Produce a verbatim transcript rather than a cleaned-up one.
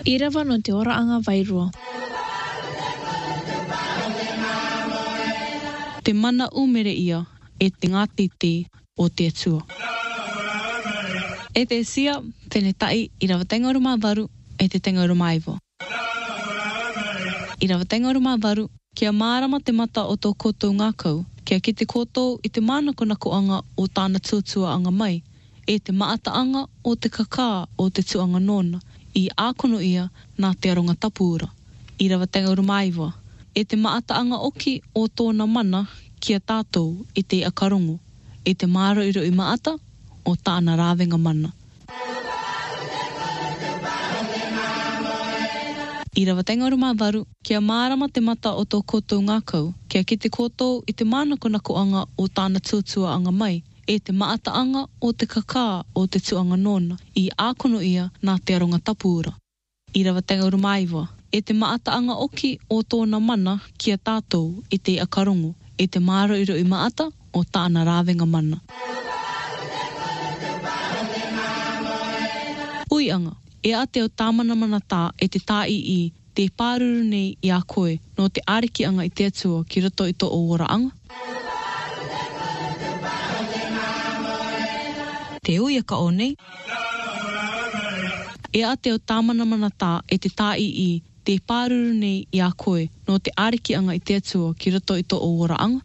Irawa no te oraanga wairua. Te mana umere ia e te ngatiti o te atua. E te sia whenetai i rawa tenga o rama waru e te tenga o rama iwa. I rawa tenga o rama waru kia mārama te mata o tō koutou ngākau, kia ki te koutou i te mānakona koanga o tāna tuatua anga mai, e te maataanga o te kakā o te tuanga nona, i ākono ia nā te aronga tapuura. I rawa tenga o rama iwa, e te maataanga oki o tōna mana kia tātou i te akarongo, e te māro iro i maata o tāna rāwenga mana. I rawa tenga o rama waru, kia mārama te mata o tō koutou ngākau, kia ki te koutou i te mānakona koanga o tāna tuatua anga mai, e te maataanga o te kakā o te tuanga nona, i ākono ia nā te aronga tapuura. I rawa tenga o rama iwa, e te maataanga oki o tōna mana kia tātou i te akarongo, e te māro iro i maata o tāna rāwenga mana. Uianga, e a te o tāmana mana tā e te tā i i te pāruru nei i a koe no te ariki anga i te atua ki roto i tō o oraanga. Te uia ka o nei. E a te o tāmana mana tā e te tā i i te pāruru nei i a koe no te ariki anga i te atua ki roto i tō o oraanga.